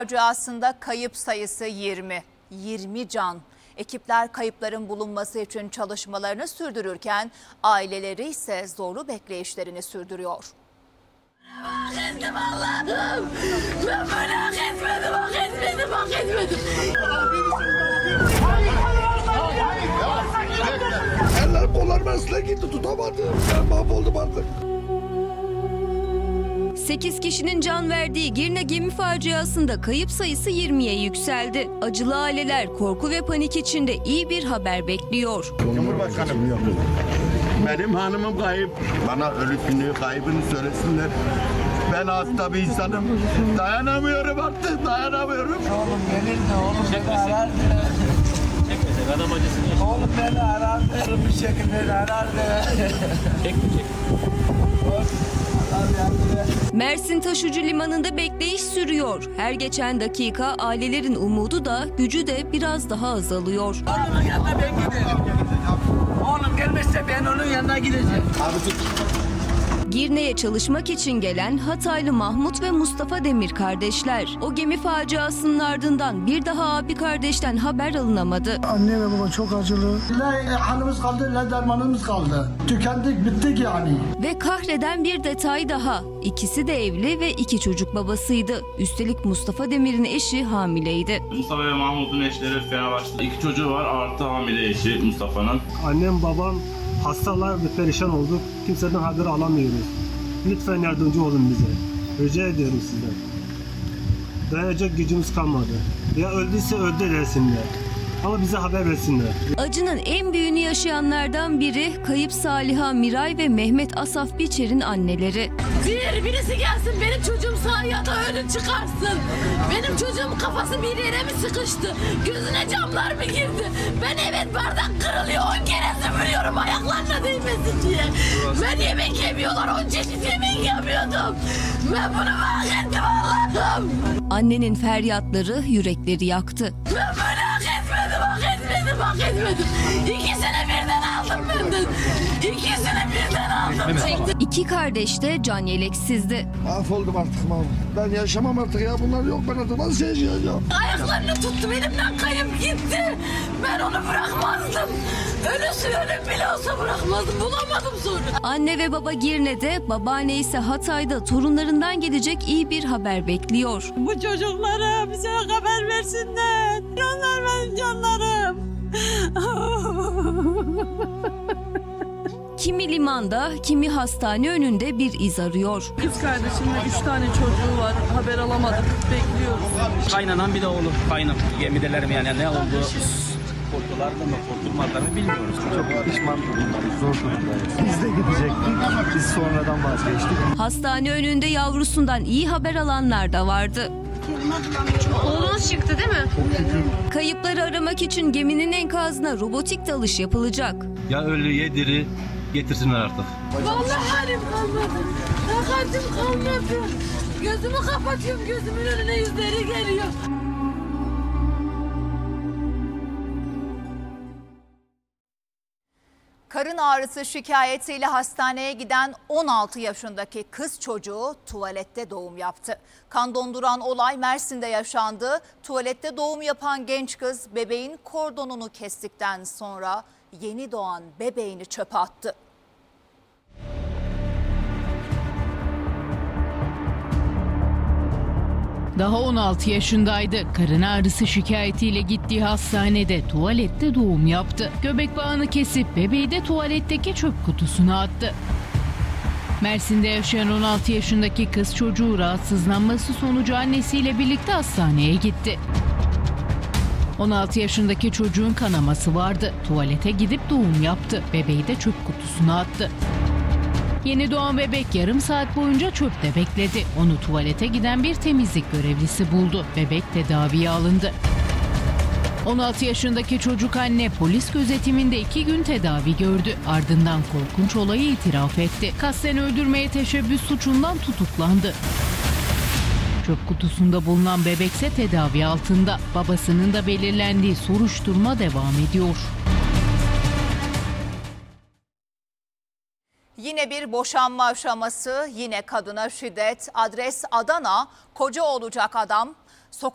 Faciasında kayıp sayısı 20. 20 can. Ekipler kayıpların bulunması için çalışmalarını sürdürürken aileleri ise zorlu bekleyişlerini sürdürüyor. Hak ettim Allah'ım. Ben böyle hak etmedim. Eller kollarım arasına gitti, tutamadım. Ben mahvoldum artık. 8 kişinin can verdiği Girne gemi faciasında kayıp sayısı 20'ye yükseldi. Acılı aileler korku ve panik içinde iyi bir haber bekliyor. Cumhurbaşkanım, benim hanımım kayıp. Bana ölüsünü, kaybını söylesinler. Ben hasta bir insanım. Dayanamıyorum artık, dayanamıyorum. Oğlum gelirdi, oğlum beni arardı. Adam acısını yaşıyor. Oğlum beni arardı, bir şekilde arardı. Çek. Mersin Taşucu Limanı'nda bekleyiş sürüyor. Her geçen dakika ailelerin umudu da gücü de biraz daha azalıyor. Oğlumun yanına ben giderim. Oğlum gelmezse ben onun yanına gideceğim. Girne'ye çalışmak için gelen Hataylı Mahmut ve Mustafa Demir kardeşler. O gemi faciasının ardından bir daha abi kardeşten haber alınamadı. Anne ve baba çok acılı. Ne halimiz kaldı ne dermanımız kaldı. Tükendik, bittik yani. Ve kahreden bir detay daha. İkisi de evli ve 2 çocuk babasıydı. Üstelik Mustafa Demir'in eşi hamileydi. Mustafa ve Mahmut'un eşleri Fenerbahçe'de 2 çocuğu var, artı hamile eşi Mustafa'nın. Annem babam hastalar ve perişan olduk. Kimseden haber alamıyoruz. Lütfen yardımcı olun bize. Rica ediyorum sizden. Dayanacak gücümüz kalmadı. Ya öldüyse öldü desinler. Ama bize haber versinler. Acının en büyüğünü yaşayanlardan biri kayıp Saliha Miray ve Mehmet Asaf Biçer'in anneleri. Birisi gelsin benim çocuğum sağ ya da önü çıkarsın. Benim çocuğum kafası bir yere mi sıkıştı? Gözüne camlar mı girdi? Ben evet bardak kırılıyor 10 kere süpürüyorum ayaklarına değmesin diye. Ben yemek yemiyorlar 10 çeşit yemek yapıyordum. Ben bunu hak ettim Allah'ım. Annenin feryatları yürekleri yaktı. Ben böyle hak etmedim. İkisini birden aldım benden. İkisini birden aldım. 2 kardeş de can yeleksizdi. Mahvoldum artık mahvoldum. Ben yaşamam artık ya, bunlar yok. Ben artık nasıl yaşayacağım? Ayaklarını tuttum elimden kayıp gitti. Ben onu bırakmazdım. Ölüsü ölüm bile olsa bırakmazdım. Bulamadım sonra. Anne ve baba Girne'de, babaanne ise Hatay'da torunlarından gelecek iyi bir haber bekliyor. Bu çocuklara bize haber versinler. Onlar benim canlarım. Kimi limanda, kimi hastane önünde bir iz arıyor. Kız kardeşimle 3 tane çocuğu var. Haber alamadık. Bekliyoruz. Kaynanan bir de oğlum. Kaynım. Gemideler mi yani ne oldu? Korktular mı korkturmadılar mı bilmiyoruz. Çok pişman durumdayız, zor durumdayız. Biz de gidecektik. Biz sonradan vazgeçtik. Hastane önünde yavrusundan iyi haber alanlar da vardı. Oğlunuz çıktı değil mi? Kayıpları aramak için geminin enkazına robotik dalış yapılacak. Ya ölü ya diri getirsinler artık. Vallahi halim kalmadı. Takatim kalmadı. Gözümü kapatıyorum. Gözümün önüne yüzleri geliyor. Karın ağrısı şikayetiyle hastaneye giden 16 yaşındaki kız çocuğu tuvalette doğum yaptı. Kan donduran olay Mersin'de yaşandı. Tuvalette doğum yapan genç kız bebeğin kordonunu kestikten sonra yeni doğan bebeğini çöpe attı. Daha 16 yaşındaydı. Karın ağrısı şikayetiyle gittiği hastanede tuvalette doğum yaptı. Göbek bağını kesip bebeği de tuvaletteki çöp kutusuna attı. Mersin'de yaşayan 16 yaşındaki kız çocuğu rahatsızlanması sonucu annesiyle birlikte hastaneye gitti. 16 yaşındaki çocuğun kanaması vardı. Tuvalete gidip doğum yaptı. Bebeği de çöp kutusuna attı. Yeni doğan bebek yarım saat boyunca çöpte bekledi. Onu tuvalete giden bir temizlik görevlisi buldu. Bebek tedaviye alındı. 16 yaşındaki çocuk anne polis gözetiminde 2 gün tedavi gördü. Ardından korkunç olayı itiraf etti. Kasten öldürmeye teşebbüs suçundan tutuklandı. Çöp kutusunda bulunan bebekse tedavi altında. Babasının da belirlendiği soruşturma devam ediyor. Yine bir boşanma aşaması, yine kadına şiddet. Adres Adana, koca olacak adam